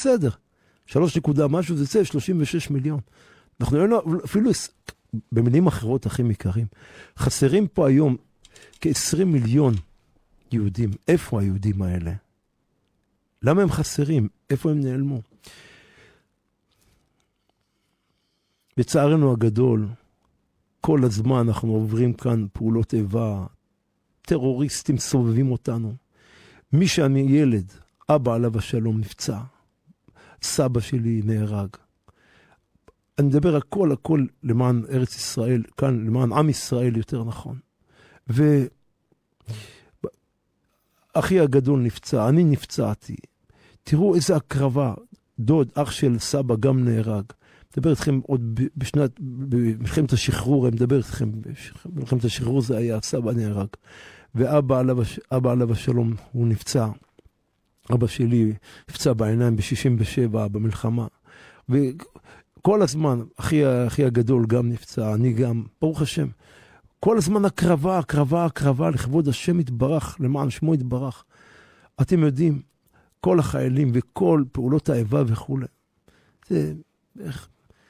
בסדר. 3 נקודה משהו, זה יצא 36 מיליון. אנחנו אפילו, במילים אחרות, אחים יקרים, חסרים פה היום כ-20 מיליון יהודים. איפה היהודים האלה? למה הם חסרים? איפה הם נעלמו? בצערנו הגדול, כל הזמן אנחנו עוברים כאן פעולות איבה, טרוריסטים סובבים אותנו. מי שאני ילד, אבא עליו השלום נפצע, סבא שלי נהרג. אני מדבר הכל למען ארץ ישראל, כאן למען עם ישראל יותר נכון. ואחי הגדול נפצע, אני נפצעתי. תראו איזה הקרבה, דוד, אח של סבא גם נהרג. מדבר איתכם עוד במלחמת השחרור, אני מדבר איתכם, במלחמת השחרור זה היה, סבא נהרג. ואבא עליו השלום, הוא נפצע. אבא שלי נפצע בעיניים ב-67 במלחמה. וכל הזמן, אחי הגדול גם נפצע, אני גם, ברוך השם. כל הזמן הקרבה לכבוד השם יתברך, למען שמו יתברך. אתם יודעים, כל החיילים וכל פעולות האיבה וכו'. זה בערך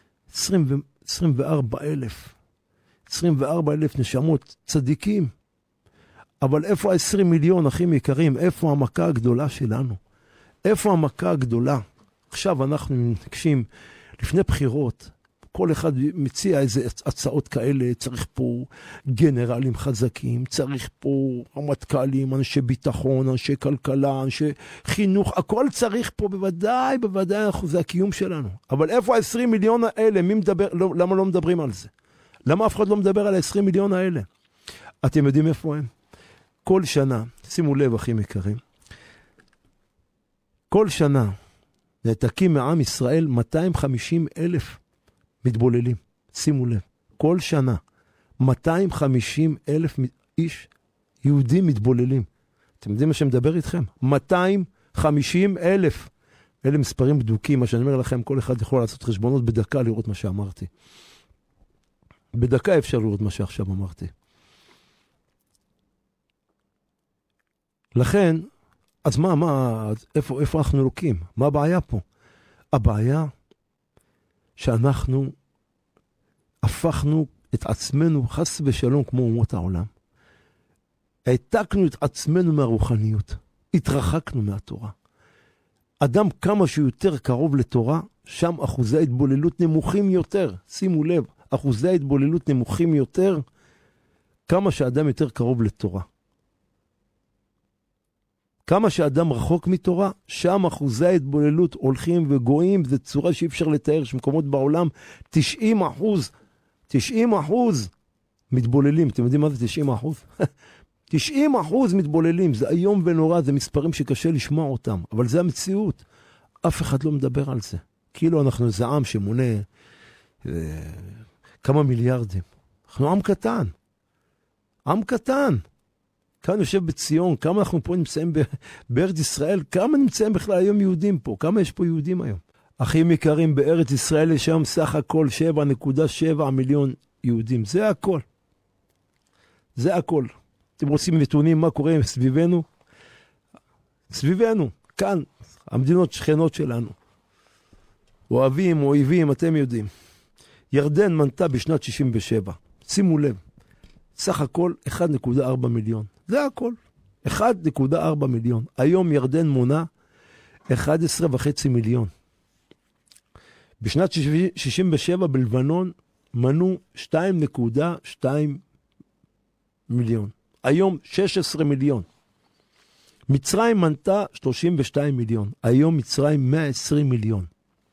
24,000 נשמות צדיקים. אבל איפה 20 מיליון אחים יקרים? איפה המכה הגדולה שלנו? איפה המכה הגדולה? עכשיו אנחנו נקשים לפני בחירות, כל אחד מציע איזה הצעות כאלה, צריך פה גנרלים חזקים, צריך פה רמטכ"לים, אנשי ביטחון, אנשי כלכלה, אנשי חינוך, הכל צריך פה, בוודאי, זה הקיום שלנו. אבל איפה ה-20 מיליון האלה? מי מדבר? למה לא מדברים על זה? למה אף אחד לא מדבר על ה-20 מיליון האלה? אתם יודעים איפה הם? כל שנה, שימו לב אחים יקרים, כל שנה נעתקים מעם ישראל 250,000 מתבוללים. שימו לב, כל שנה 250,000 איש יהודים מתבוללים. אתם יודעים מה שמדבר איתכם? 250,000. אלה מספרים בדוקים, מה שאני אומר לכם, כל אחד יכול לעשות חשבונות בדקה לראות מה שאמרתי. בדקה אפשר לראות מה שעכשיו אמרתי. לכן, אז איפה אנחנו לוקים? מה הבעיה פה? הבעיה שאנחנו הפכנו את עצמנו חס ושלום כמו אומות העולם. העתקנו את עצמנו מהרוחניות. התרחקנו מהתורה. אדם כמה שיותר קרוב לתורה, שם אחוזי ההתבוללות נמוכים יותר. שימו לב, אחוזי ההתבוללות נמוכים יותר, כמה שאדם יותר קרוב לתורה. כמה שאדם רחוק מתורה, שם אחוזי ההתבוללות הולכים וגויים, זו צורה שאי אפשר לתאר, שמקומות בעולם 90% מתבוללים. אתם יודעים מה זה 90%? 90% מתבוללים, זה היום ונורא, זה מספרים שקשה לשמוע אותם, אבל זה המציאות. אף אחד לא מדבר על זה. כאילו אנחנו איזה עם שמונה כמה מיליארדים. אנחנו עם קטן. עם קטן. כאן יושב בציון, כמה אנחנו פה נמצאים בארץ ישראל, כמה נמצאים בכלל היום יהודים פה, כמה יש פה יהודים היום. אחים יקרים, בארץ ישראל יש היום סך הכל 7.7 מיליון יהודים, זה הכל. זה הכל. אתם רוצים נתונים מה קורה סביבנו? סביבנו, כאן, המדינות שכנות שלנו. אוהבים, אתם יודעים. ירדן מנתה בשנת 67, שימו לב, סך הכל 1.4 מיליון. זה הכל. 1.4 מיליון. היום ירדן מונה 11.5 מיליון. בשנת 67 בלבנון מנו 2.2 מיליון. היום 16 מיליון. מצרים מנתה 32 מיליון. היום מצרים 120 מיליון.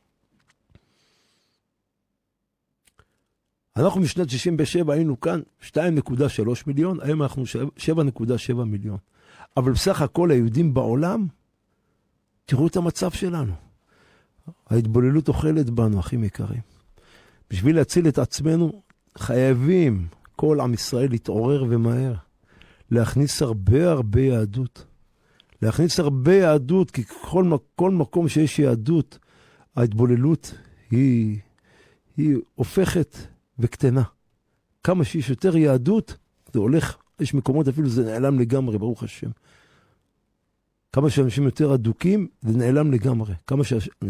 אנחנו משנת 67 היינו כאן 2.3 מיליון, היום אנחנו 7.7 מיליון. אבל בסך הכל היהודים בעולם, תראו את המצב שלנו. ההתבוללות אוכלת בנו, אחים יקרים. בשביל להציל את עצמנו, חייבים כל עם ישראל להתעורר ומהר. להכניס הרבה יהדות. להכניס הרבה יהדות, כי כל מקום שיש יהדות, ההתבוללות היא הופכת וקטנה. כמה שיש יותר יהדות, זה הולך, יש מקומות אפילו זה נעלם לגמרי, ברוך השם. כמה שאנשים יותר אדוקים, זה נעלם לגמרי. כמה שאנשים